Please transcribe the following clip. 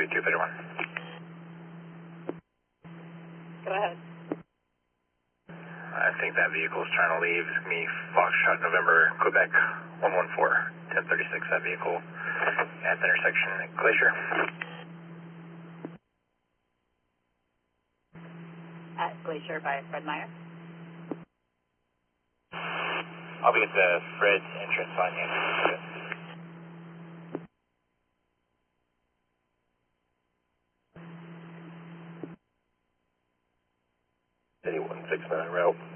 231. Go ahead. I think that vehicle is trying to leave me, Foxtrot, November, Quebec, 114, 1036, that vehicle at the intersection at Glacier. At Glacier by Fred Meyer. I'll be at the Fred's entrance on you. 8169 route.